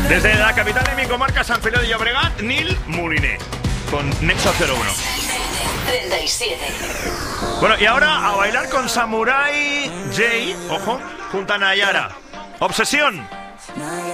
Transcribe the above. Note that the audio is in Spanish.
Desde la capital de mi comarca, San Feliu de Llobregat, Nil Moliné, con Nexo 01. 37. Bueno, y ahora a bailar con Samurai J, ojo, junto a Nayara. Obsesión.